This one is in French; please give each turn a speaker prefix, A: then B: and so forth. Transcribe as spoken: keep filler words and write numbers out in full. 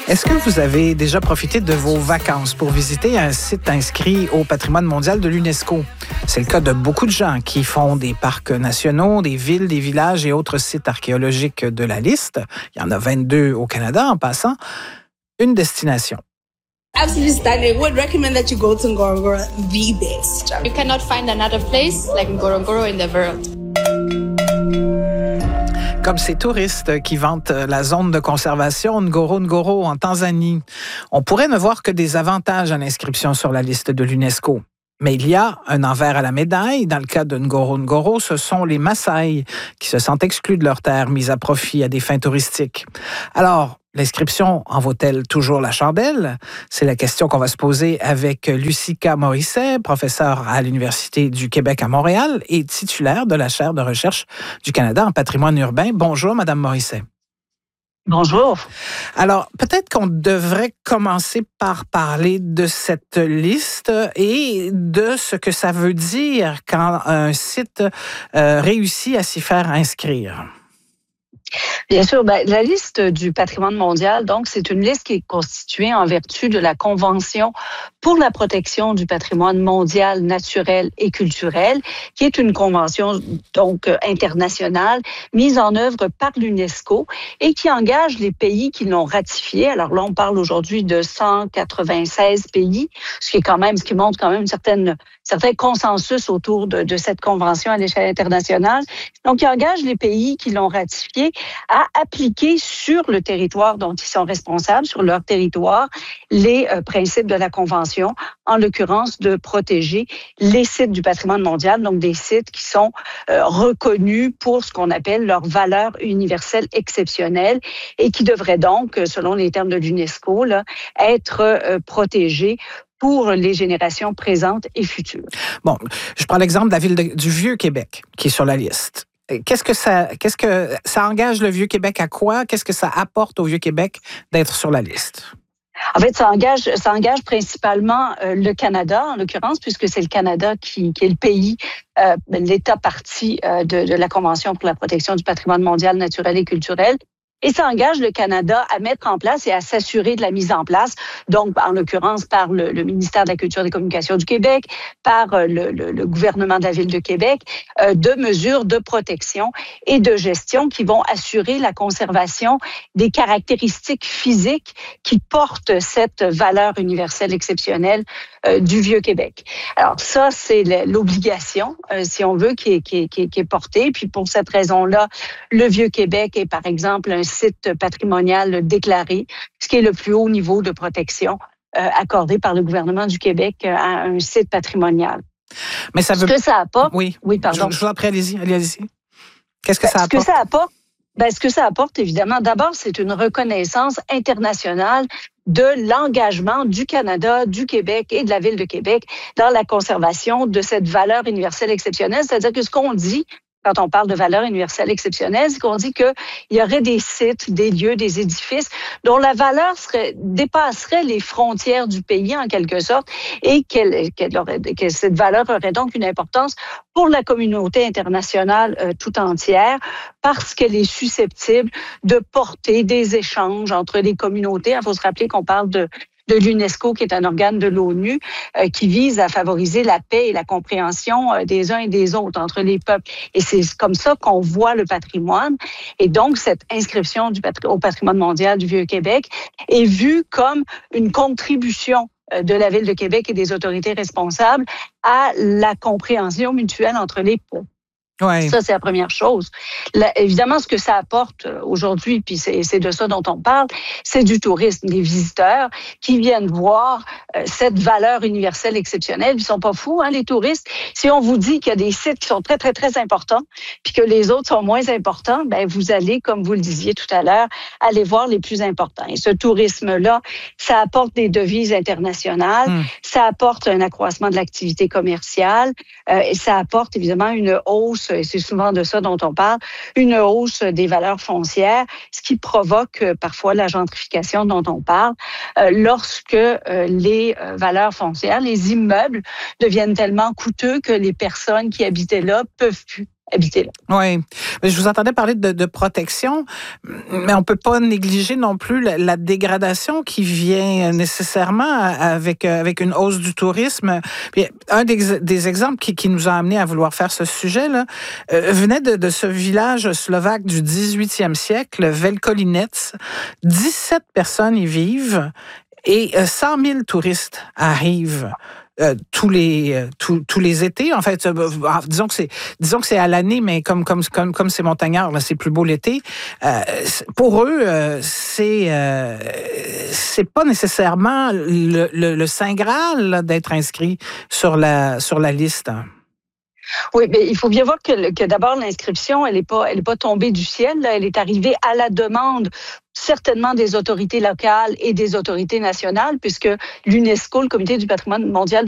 A: Est-ce que vous avez déjà profité de vos vacances pour visiter un site inscrit au patrimoine mondial de l'UNESCO? C'est le cas de beaucoup de gens qui font des parcs nationaux, des villes, des villages et autres sites archéologiques de la liste. Il y en a vingt-deux au Canada en passant. Une destination.
B: Absolutely stunning. Would recommend that you go to Ngorongoro, the best.
C: You cannot find another place like Ngorongoro in the world.
A: Comme ces touristes qui vantent la zone de conservation Ngorongoro en Tanzanie. On pourrait ne voir que des avantages à l'inscription sur la liste de l'UNESCO. Mais il y a un envers à la médaille. Dans le cas de Ngorongoro, ce sont les Maasai qui se sentent exclus de leurs terres mises à profit à des fins touristiques. Alors, l'inscription en vaut-elle toujours la chandelle? C'est la question qu'on va se poser avec Lucika Morisset, professeure à l'Université du Québec à Montréal et titulaire de la chaire de recherche du Canada en patrimoine urbain. Bonjour, Madame Morisset.
D: Bonjour.
A: Alors, peut-être qu'on devrait commencer par parler de cette liste et de ce que ça veut dire quand un site euh, réussit à s'y faire inscrire.
D: Bien sûr, ben, la liste du patrimoine mondial, donc, c'est une liste qui est constituée en vertu de la Convention pour la protection du patrimoine mondial naturel et culturel, qui est une convention donc internationale mise en œuvre par l'UNESCO et qui engage les pays qui l'ont ratifiée. Alors là, on parle aujourd'hui de cent quatre-vingt-seize pays, ce qui est quand même, ce qui montre quand même une certaine, certain consensus autour de, de cette convention à l'échelle internationale. Donc, qui engage les pays qui l'ont ratifiée à appliquer sur le territoire dont ils sont responsables, sur leur territoire, les euh, principes de la Convention, en l'occurrence de protéger les sites du patrimoine mondial, donc des sites qui sont euh, reconnus pour ce qu'on appelle leur valeur universelle exceptionnelle et qui devraient donc, selon les termes de l'UNESCO, là, être euh, protégés pour les générations présentes et futures.
A: Bon, je prends l'exemple de la ville de, du Vieux-Québec qui est sur la liste. Qu'est-ce que ça, qu'est-ce que ça engage le Vieux-Québec à quoi? Qu'est-ce que ça apporte au Vieux-Québec d'être sur la liste?
D: En fait, ça engage, ça engage principalement euh, le Canada, en l'occurrence, puisque c'est le Canada qui, qui est le pays, euh, l'État partie euh, de, de la Convention pour la protection du patrimoine mondial naturel et culturel. Et ça engage le Canada à mettre en place et à s'assurer de la mise en place, donc en l'occurrence par le, le ministère de la Culture et des Communications du Québec, par le, le, le gouvernement de la Ville de Québec, euh, de mesures de protection et de gestion qui vont assurer la conservation des caractéristiques physiques qui portent cette valeur universelle exceptionnelle euh, du Vieux-Québec. Alors ça, c'est l'obligation, euh, si on veut, qui est, qui, est, qui, est, qui est portée. Puis pour cette raison-là, le Vieux-Québec est par exemple un site patrimonial déclaré, ce qui est le plus haut niveau de protection euh, accordé par le gouvernement du Québec à un site patrimonial.
A: Mais ça veut...
D: Ce que ça apporte...
A: Oui,
D: oui pardon.
A: Je, je vous en prie, allez-y, allez-y. Qu'est-ce que
D: ben,
A: ça apporte?
D: Ce que ça apporte, ben, ce que ça apporte, évidemment, d'abord, c'est une reconnaissance internationale de l'engagement du Canada, du Québec et de la Ville de Québec dans la conservation de cette valeur universelle exceptionnelle. C'est-à-dire que ce qu'on dit, quand on parle de valeur universelle exceptionnelle, c'est qu'on dit qu'il y aurait des sites, des lieux, des édifices dont la valeur serait, dépasserait les frontières du pays en quelque sorte et qu'elle, qu'elle aurait, que cette valeur aurait donc une importance pour la communauté internationale euh, tout entière parce qu'elle est susceptible de porter des échanges entre les communautés. Il faut se rappeler qu'on parle de de l'UNESCO, qui est un organe de l'ONU, euh, qui vise à favoriser la paix et la compréhension euh, des uns et des autres entre les peuples. Et c'est comme ça qu'on voit le patrimoine. Et donc, cette inscription du patri- au patrimoine mondial du Vieux-Québec est vue comme une contribution euh, de la Ville de Québec et des autorités responsables à la compréhension mutuelle entre les peuples.
A: Ouais.
D: Ça, c'est la première chose. Là, évidemment, ce que ça apporte aujourd'hui, puis c'est, c'est de ça dont on parle, c'est du tourisme, des visiteurs qui viennent voir euh, cette valeur universelle exceptionnelle. Ils sont pas fous, hein, les touristes. Si on vous dit qu'il y a des sites qui sont très, très, très importants, puis que les autres sont moins importants, ben vous allez, comme vous le disiez tout à l'heure, aller voir les plus importants. Et ce tourisme-là, ça apporte des devises internationales, mmh. ça apporte un accroissement de l'activité commerciale, euh, et ça apporte évidemment une hausse, et c'est souvent de ça dont on parle, une hausse des valeurs foncières, ce qui provoque euh, parfois la gentrification dont on parle, euh, lorsque euh, les euh, valeurs foncières, les immeubles deviennent tellement coûteux que les personnes qui habitaient là peuvent plus habiter là.
A: Oui. Je vous entendais parler de, de protection, mais on peut pas négliger non plus la, la dégradation qui vient nécessairement avec, avec une hausse du tourisme. Puis, un des, des exemples qui, qui nous a amené à vouloir faire ce sujet-là euh, venait de, de ce village slovaque du dix-huitième siècle, Velkolinec. dix-sept personnes y vivent et cent mille touristes arrivent. Euh, tous les euh, tous, tous les étés en fait euh, disons que c'est disons que c'est à l'année mais comme comme comme comme c'est montagnard là c'est plus beau l'été euh, pour eux euh, c'est euh, c'est pas nécessairement le, le, le saint graal là, d'être inscrit sur la sur la liste.
D: Oui, mais il faut bien voir que, que d'abord l'inscription, elle n'est pas, elle est pas tombée du ciel. Là, elle est arrivée à la demande certainement des autorités locales et des autorités nationales, puisque l'UNESCO, le Comité du patrimoine mondial